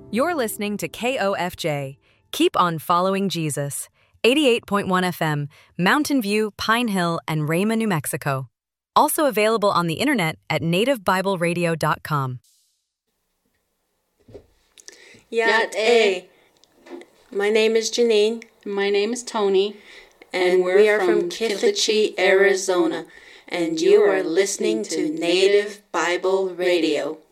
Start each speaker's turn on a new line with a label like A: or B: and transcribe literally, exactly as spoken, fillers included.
A: You're listening to K O F J. Keep on following Jesus. eighty-eight point one F M, Mountain View, Pine Hill, and Rayma, New Mexico. Also available on the internet at native bible radio dot com.
B: Yat A. My name is Janine.
C: My name is Tony.
B: And, and we are from Kittleachee, Arizona. And you are listening to Native Bible Radio.